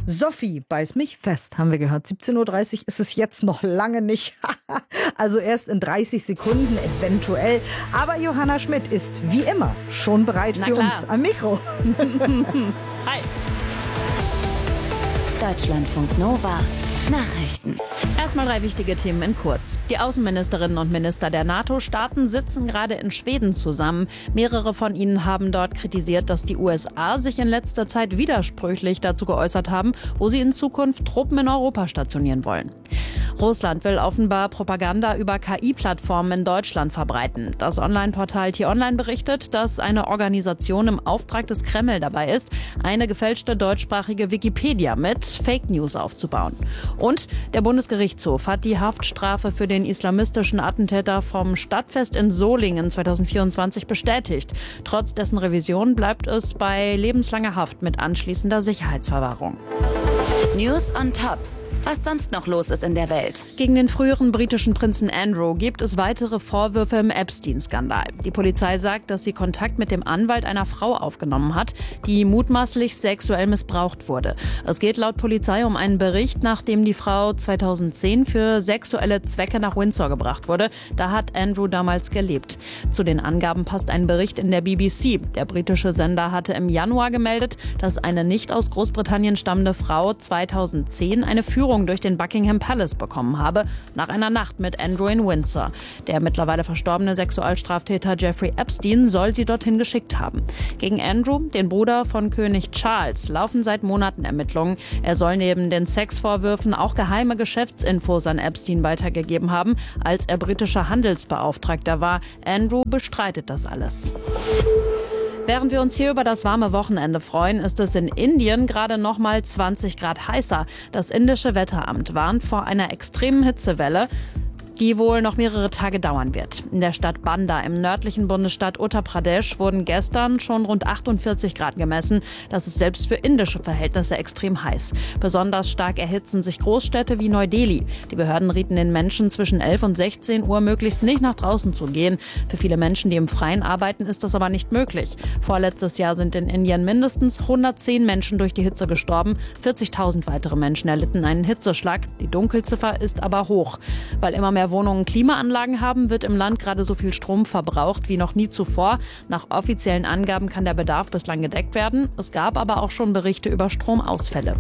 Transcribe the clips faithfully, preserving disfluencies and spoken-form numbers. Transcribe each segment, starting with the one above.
Sophie, beiß mich fest, haben wir gehört. siebzehn Uhr dreißig ist es jetzt noch lange nicht. Also erst in dreißig Sekunden eventuell. Aber Johanna Schmidt ist wie immer schon bereit Na für klar. uns am Mikro. Hi. Deutschlandfunk Nova Nachrichten. Erstmal drei wichtige Themen in kurz. Die Außenministerinnen und Minister der NATO-Staaten sitzen gerade in Schweden zusammen. Mehrere von ihnen haben dort kritisiert, dass die U S A sich in letzter Zeit widersprüchlich dazu geäußert haben, wo sie in Zukunft Truppen in Europa stationieren wollen. Russland will offenbar Propaganda über K I-Plattformen in Deutschland verbreiten. Das Online-Portal T-Online berichtet, dass eine Organisation im Auftrag des Kreml dabei ist, eine gefälschte deutschsprachige Wikipedia mit Fake News aufzubauen. Und der Bundesgerichtshof hat die Haftstrafe für den islamistischen Attentäter vom Stadtfest in Solingen zweitausendvierundzwanzig bestätigt. Trotz dessen Revision bleibt es bei lebenslanger Haft mit anschließender Sicherheitsverwahrung. News on Top. Was sonst noch los ist in der Welt. Gegen den früheren britischen Prinzen Andrew gibt es weitere Vorwürfe im Epstein-Skandal. Die Polizei sagt, dass sie Kontakt mit dem Anwalt einer Frau aufgenommen hat, die mutmaßlich sexuell missbraucht wurde. Es geht laut Polizei um einen Bericht, nachdem die Frau zweitausendzehn für sexuelle Zwecke nach Windsor gebracht wurde. Da hat Andrew damals gelebt. Zu den Angaben passt ein Bericht in der B B C. Der britische Sender hatte im Januar gemeldet, dass eine nicht aus Großbritannien stammende Frau zweitausendzehn eine Führung durch den Buckingham Palace bekommen habe, nach einer Nacht mit Andrew in Windsor. Der mittlerweile verstorbene Sexualstraftäter Jeffrey Epstein soll sie dorthin geschickt haben. Gegen Andrew, den Bruder von König Charles, laufen seit Monaten Ermittlungen. Er soll neben den Sexvorwürfen auch geheime Geschäftsinfos an Epstein weitergegeben haben, als er britischer Handelsbeauftragter war. Andrew bestreitet das alles. Während wir uns hier über das warme Wochenende freuen, ist es in Indien gerade noch mal zwanzig Grad heißer. Das indische Wetteramt warnt vor einer extremen Hitzewelle, die wohl noch mehrere Tage dauern wird. In der Stadt Banda im nördlichen Bundesstaat Uttar Pradesh wurden gestern schon rund achtundvierzig Grad gemessen. Das ist selbst für indische Verhältnisse extrem heiß. Besonders stark erhitzen sich Großstädte wie Neu-Delhi. Die Behörden rieten den Menschen zwischen elf und sechzehn Uhr möglichst nicht nach draußen zu gehen. Für viele Menschen, die im Freien arbeiten, ist das aber nicht möglich. Vorletztes Jahr sind in Indien mindestens hundertzehn Menschen durch die Hitze gestorben. vierzigtausend weitere Menschen erlitten einen Hitzeschlag. Die Dunkelziffer ist aber hoch. Weil immer mehr Wohnungen Klimaanlagen haben, wird im Land gerade so viel Strom verbraucht wie noch nie zuvor. Nach offiziellen Angaben kann der Bedarf bislang gedeckt werden. Es gab aber auch schon Berichte über Stromausfälle.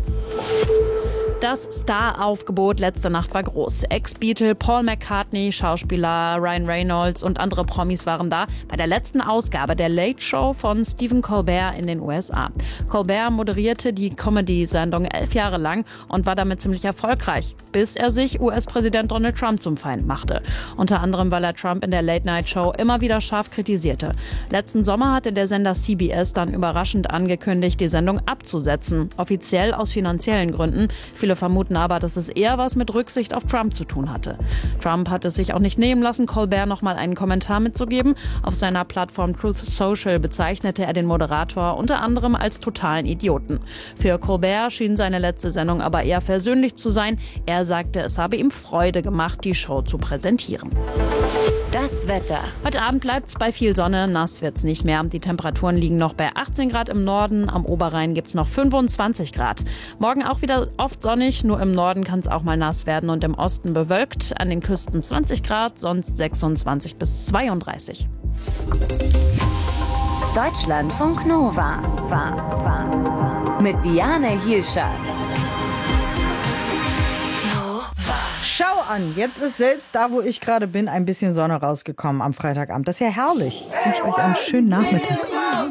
Das Star-Aufgebot letzte Nacht war groß. Ex-Beatle Paul McCartney, Schauspieler Ryan Reynolds und andere Promis waren da bei der letzten Ausgabe der Late Show von Stephen Colbert in den U S A. Colbert moderierte die Comedy-Sendung elf Jahre lang und war damit ziemlich erfolgreich, bis er sich U S-Präsident Donald Trump zum Feind machte. Unter anderem, weil er Trump in der Late-Night-Show immer wieder scharf kritisierte. Letzten Sommer hatte der Sender C B S dann überraschend angekündigt, die Sendung abzusetzen, offiziell aus finanziellen Gründen. Viele vermuten aber, dass es eher was mit Rücksicht auf Trump zu tun hatte. Trump hat es sich auch nicht nehmen lassen, Colbert noch mal einen Kommentar mitzugeben. Auf seiner Plattform Truth Social bezeichnete er den Moderator unter anderem als totalen Idioten. Für Colbert schien seine letzte Sendung aber eher versöhnlich zu sein. Er sagte, es habe ihm Freude gemacht, die Show zu präsentieren. Das Wetter. Heute Abend bleibt es bei viel Sonne, nass wird's nicht mehr. Die Temperaturen liegen noch bei achtzehn Grad im Norden, am Oberrhein gibt's noch fünfundzwanzig Grad. Morgen auch wieder oft sonnig, nur im Norden kann es auch mal nass werden und im Osten bewölkt. An den Küsten zwanzig Grad, sonst sechsundzwanzig bis zweiunddreißig. Deutschlandfunk Nova. Mit Diane Hielscher. Schau an, jetzt ist selbst da, wo ich gerade bin, ein bisschen Sonne rausgekommen am Freitagabend. Das ist ja herrlich. Ich wünsche euch einen schönen Nachmittag.